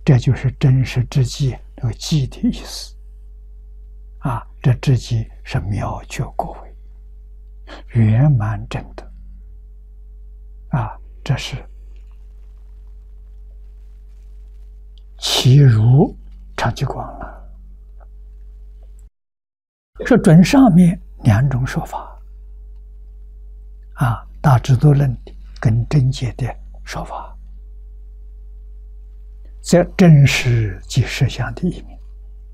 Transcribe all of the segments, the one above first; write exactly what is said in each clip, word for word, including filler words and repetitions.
这就是真实之际那个际的意思。啊，这之际是妙觉果位，圆满正德。啊，这是其如常寂光了。说准上面两种说法，啊，大智度论的跟真解的说法，在真实即实相的一面，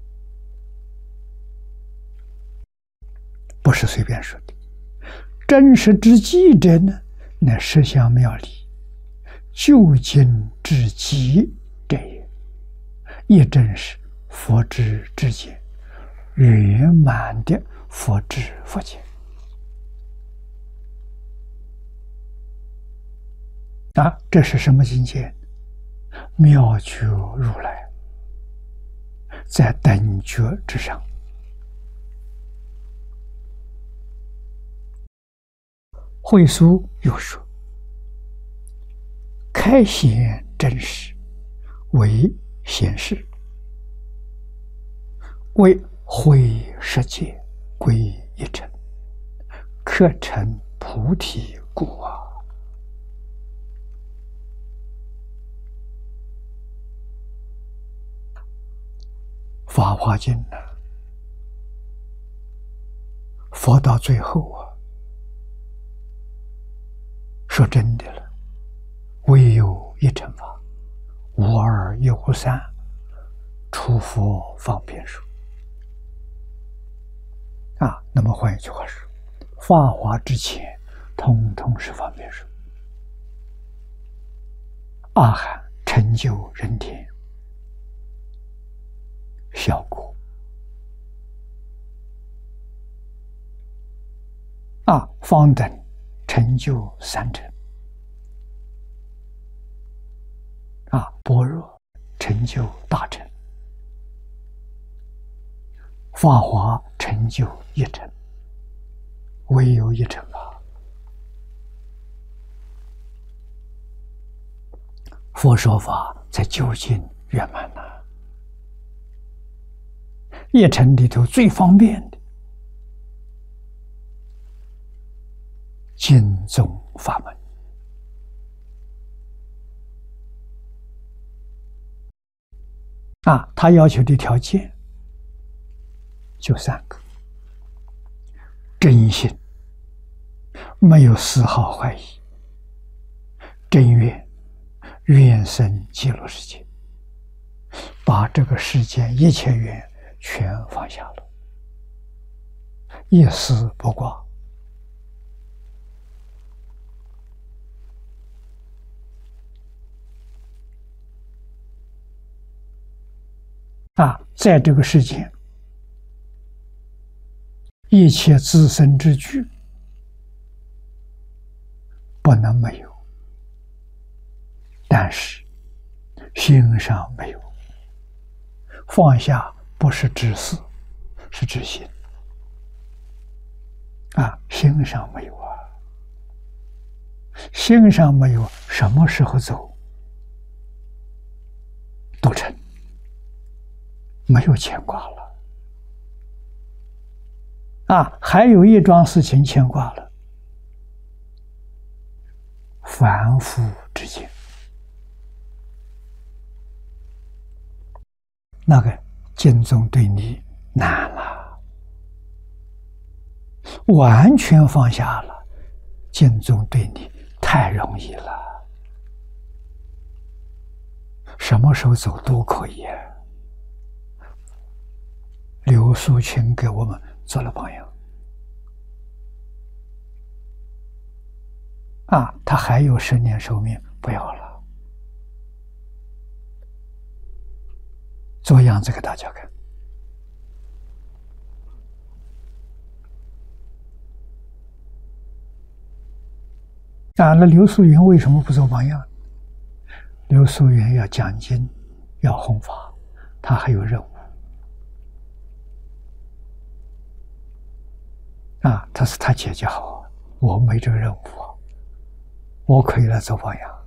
不是随便说的。真实之际者呢，乃实相妙理，究竟之极者也。亦正是佛之至简，圆满的佛之佛见。啊，这是什么境界？妙觉如来，在等觉之上。慧疏又说：开显真实，为显示，为慧世界归一尘，刻成菩提故啊。法华经呢，佛到最后啊，说真的了，唯有一乘法，无二亦无三，除佛方便说。啊，那么换一句话说，法华之前，通通是方便说。阿含成就人天，效果。啊，方等成就三乘。啊，般若成就大乘，法华成就一乘，唯有一乘法。佛说法才究竟圆满了。一乘里头最方便的经宗法门。啊，他要求的条件就三个：真心，没有丝毫怀疑；真愿，愿生极乐世界，把这个世间一切愿全放下了，一丝不挂。啊，在这个世间，一切自身之具不能没有，但是心上没有。放下不是知识，是知心。啊，心上没有啊，心上没有，什么时候走都成。没有牵挂了。啊，还有一桩事情牵挂了，凡夫之间，那个经宗对你难了，完全放下了，经宗对你太容易了，什么时候走都可以啊。刘素群给我们做了榜样。啊，他还有十年寿命，不要了，做样子给大家看。啊，那刘素云为什么不做榜样？刘素云要讲经，要弘法，他还有任务。啊，他是他姐姐好，我没这个任务，我可以来做榜样。